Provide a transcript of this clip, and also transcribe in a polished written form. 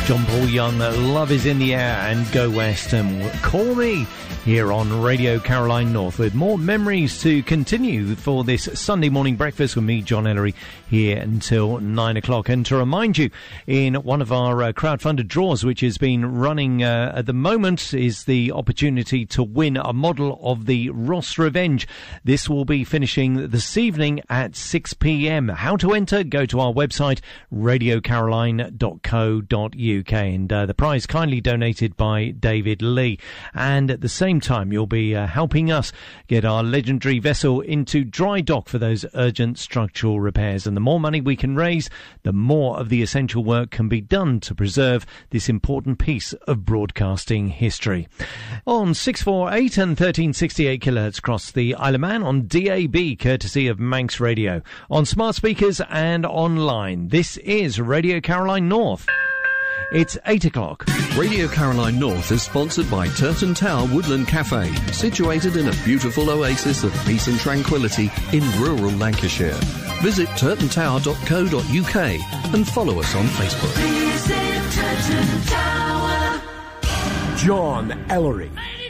John Paul Young, Love is in the Air, and Go West and Call Me here on Radio Caroline North, with more memories to continue for this Sunday morning breakfast with me, John Ellery, here until 9 o'clock. And to remind you, in one of our crowdfunded draws, which has been running at the moment, is the opportunity to win a model of the Ross Revenge. This will be finishing this evening at 6 p.m. How to enter? Go to our website, radiocaroline.co.uk, and the prize kindly donated by David Lee. And at the same time, you'll be helping us get our legendary vessel into dry dock for those urgent structural repairs. And the more money we can raise, the more of the essential work can be done to preserve this important piece of broadcasting history. On 648 and 1368 kHz across the Isle of Man, on DAB, courtesy of Manx Radio, on smart speakers and online. This is Radio Caroline North. It's 8 o'clock. Radio Caroline North is sponsored by Turton Tower Woodland Cafe, situated in a beautiful oasis of peace and tranquility in rural Lancashire. Visit turtontower.co.uk and follow us on Facebook. Visit Turton Tower. John Ellery.